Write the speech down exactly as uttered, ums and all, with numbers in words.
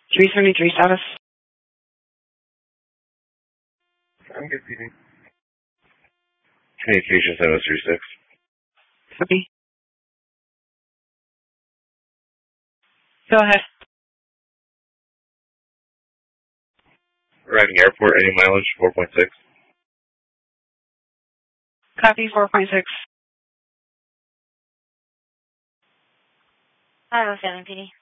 three seventy-three status. I'm good, P D. Communication seven oh three six. Copy. Go ahead. Arriving airport, any mileage, four point six. Copy, four point six. five oh seven, P D.